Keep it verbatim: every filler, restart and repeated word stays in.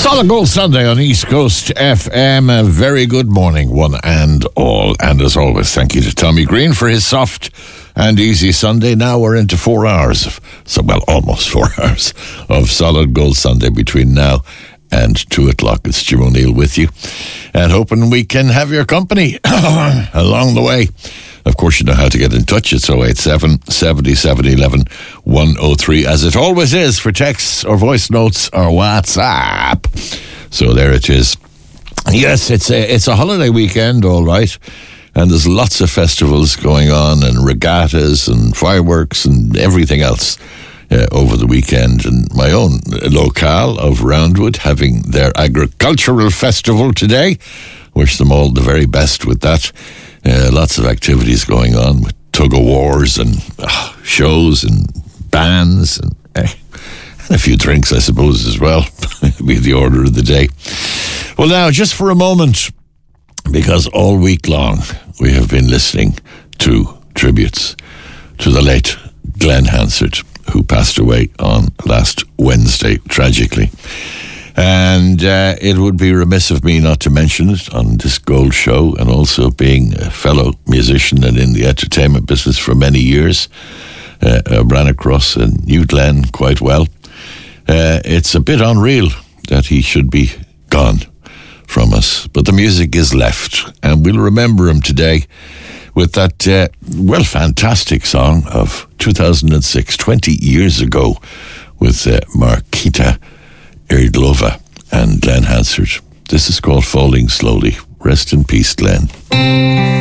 Solid Gold Sunday on East Coast F M. A very good morning, one and all. And as always, thank you to Tommy Green for his soft and easy Sunday. Now we're into four hours of, so well, almost four hours of Solid Gold Sunday between now and two o'clock. It's Jim O'Neill with you, and hoping we can have your company along the way. Of course, you know how to get in touch. It's oh eight seven, seven seven, one one, one oh three, as it always is for texts or voice notes or WhatsApp. So there it is. Yes, it's a, it's a holiday weekend, all right. And there's lots of festivals going on and regattas and fireworks and everything else uh, over the weekend. And my own locale of Roundwood having their agricultural festival today. Wish them all the very best with that. Uh, lots of activities going on with tug-of-wars and uh, shows and bands and, eh, and a few drinks, I suppose, as well. Be the order of the day. Well, now, just for a moment, because all week long we have been listening to tributes to the late Glenn Hansard, who passed away on last Wednesday, tragically. And uh, it would be remiss of me not to mention it on this Gold Show, and also being a fellow musician and in the entertainment business for many years. Uh, I ran across and knew Glenn quite well. Uh, it's a bit unreal that he should be gone from us, but the music is left, and we'll remember him today with that, uh, well, fantastic song of two thousand six, twenty years ago, with uh, Markita Erdlova and Glenn Hansard. This is called Falling Slowly. Rest in peace, Glenn.